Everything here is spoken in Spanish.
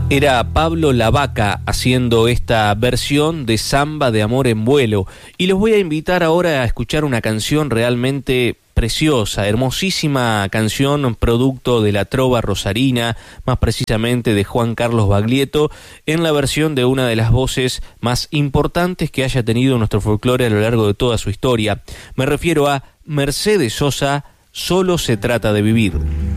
Era Pablo La Vaca haciendo esta versión de Samba de Amor en Vuelo. Y los voy a invitar ahora a escuchar una canción realmente preciosa, hermosísima canción, producto de la trova rosarina, más precisamente de Juan Carlos Baglietto, en la versión de una de las voces más importantes que haya tenido nuestro folclore a lo largo de toda su historia. Me refiero a Mercedes Sosa, Solo se trata de vivir.